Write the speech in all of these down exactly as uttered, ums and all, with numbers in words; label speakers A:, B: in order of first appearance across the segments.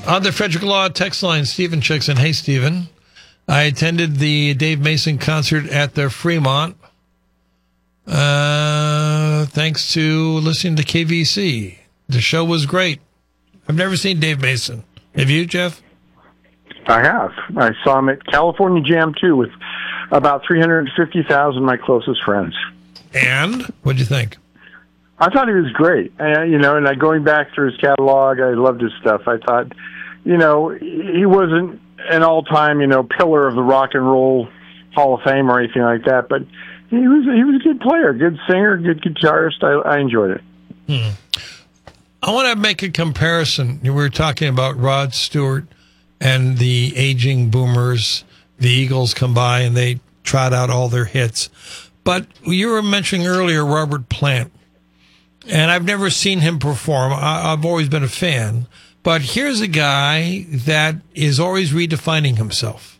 A: On the Frederick Law text line, Stephen checks in. Hey, Stephen. I attended the Dave Mason concert at the Fremont. Uh, thanks to listening to K V C. The show was great. I've never seen Dave Mason. Have you, Jeff?
B: I have. I saw him at California Jam, too, with about three hundred fifty thousand of my closest friends.
A: And? What'd you think?
B: I thought he was great. Uh, you know, and I, going back through his catalog, I loved his stuff. I thought, you know, he wasn't an all-time, you know, pillar of the Rock and Roll Hall of Fame or anything like that, but he was he was a good player, good singer, good guitarist. I, I enjoyed it.
A: Hmm. I want to make a comparison. We were talking about Rod Stewart and the aging boomers. The Eagles come by and they trot out all their hits. But you were mentioning earlier Robert Plant. And I've never seen him perform. I, I've always been a fan. But here's a guy that is always redefining himself.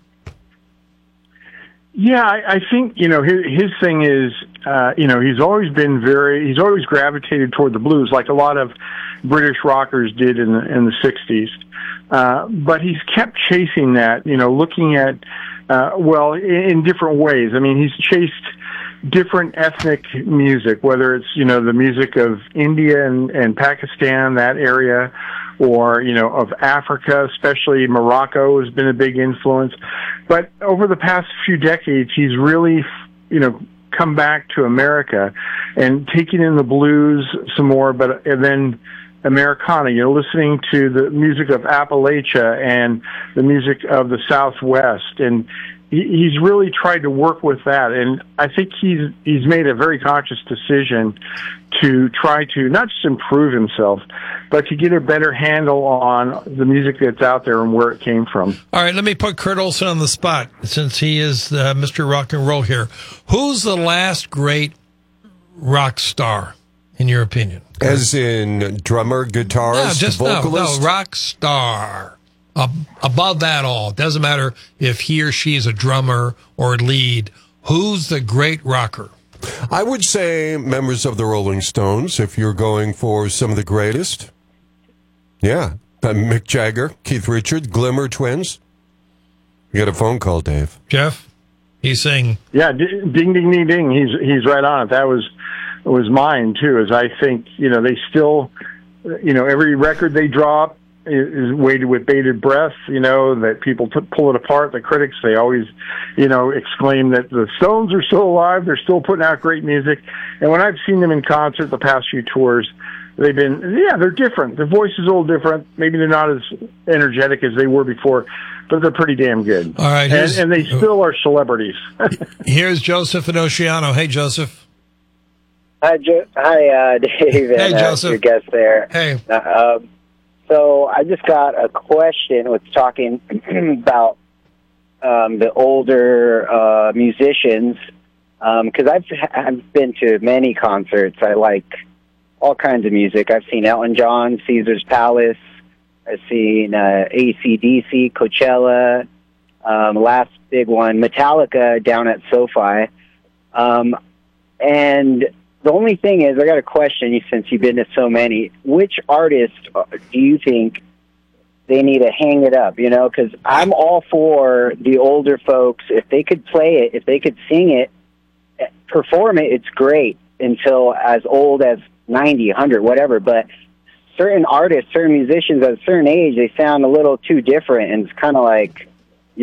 B: Yeah, I, I think, you know, his, his thing is, uh, you know, he's always been very, he's always gravitated toward the blues, like a lot of British rockers did in the, in the sixties. Uh, but he's kept chasing that, you know, looking at, uh, well, in, in different ways. I mean, he's chased different ethnic music, whether it's, you know, the music of India and, and Pakistan, that area, or, you know, of Africa, especially Morocco has been a big influence. But over the past few decades, he's really, you know, come back to America and taking in the blues some more, but and then Americana, you know, listening to the music of Appalachia and the music of the Southwest. And he's really tried to work with that. And I think he's he's made a very conscious decision to try to not just improve himself, but to get a better handle on the music that's out there and where it came from.
A: All right, let me put Kurt Olsen on the spot, since he is uh, Mister Rock and Roll here. Who's the last great rock star, in your opinion?
C: As in drummer, guitarist,
A: no, just
C: vocalist?
A: No, no, rock star. Uh, above that all. Doesn't matter if he or she is a drummer or a lead. Who's the great rocker?
C: I would say members of the Rolling Stones, if you're going for some of the greatest. Yeah. Uh, Mick Jagger, Keith Richards, Glimmer Twins. You got a phone call, Dave.
A: Jeff? He's saying...
B: Yeah, ding, ding, ding, ding. He's, he's right on it. That was, was mine, too, as I think, you know, they still, you know, every record they drop is weighted with bated breath, you know, that people t- pull it apart. The critics, they always, you know, exclaim that the Stones are still alive. They're still putting out great music. And when I've seen them in concert the past few tours, they've been, yeah, they're different. Their voice is a little different. Maybe they're not as energetic as they were before, but they're pretty damn good.
A: All right.
B: And, and they still are celebrities.
A: Here's Joseph in Oceano. Hey, Joseph.
D: Hi, jo- Hi, uh, Dave.
A: Hey,
D: and,
A: Joseph.
D: Uh, your guest there.
A: Hey.
D: Uh, um, So I just got a question with talking about um, the older uh, musicians, because um, I've, I've been to many concerts. I like all kinds of music. I've seen Elton John, Caesar's Palace. I've seen uh, A C D C, Coachella, um, last big one, Metallica down at SoFi. Um, and... The only thing is, I got a question, since you've been to so many. Which artist do you think they need to hang it up, you know? Because I'm all for the older folks. If they could play it, if they could sing it, perform it, it's great until as old as ninety, one hundred, whatever. But certain artists, certain musicians at a certain age, they sound a little too different, and it's kind of like,